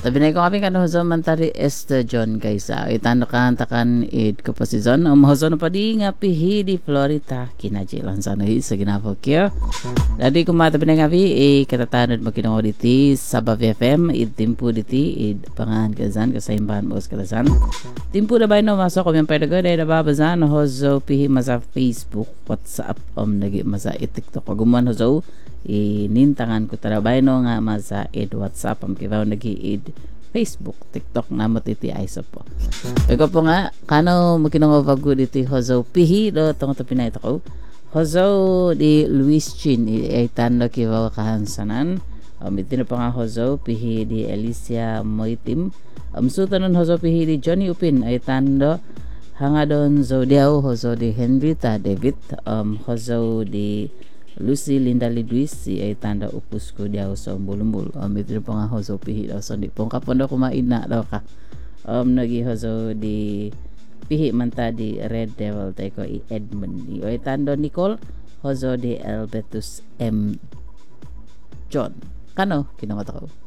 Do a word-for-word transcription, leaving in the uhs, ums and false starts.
Tabi na ko kami kan hozo mantari Esther John kaysa itano kan takan id ko posisyon um hozo na padi nga pihi di Florida kinajilan sana hi sa ginapok kyo. Dadi kumata tabi na kami e katatanod makinong diti sa Bavi F M id timpu diti id pangan kazan kasaimbahan mo kazan. Timpu na ba no masok ko yung pedago dahil na babazan hozo pihi masa Facebook WhatsApp um nagi masa TikTok paguman hozo inintangan ko tarabay no nga masa id WhatsApp am kibaw nagi id Facebook, TikTok na mo titi ay so po. Eko po nga kano makinong bago diti hozo pihi do tong to pinay ko. Hozo di Luis Chin ay tando kibaw kahansanan. Um itino pa nga hozo pihi di Alicia Moitim. Um sutanon hozo pihi di Johnny Upin ay tando hanga don Zodiao hozo di Henrita David um hozo di Lucy Linda Lidwis si ay tanda upus ko diaw sa umbulumbul um ito po nga hozo pihi daw so di pong kapondo kumain na daw ka um nagi hozo di pihi manta di Red Devil tay ko i Edmund i ay tando Nicole hozo di Albertus M John kano kinamata ko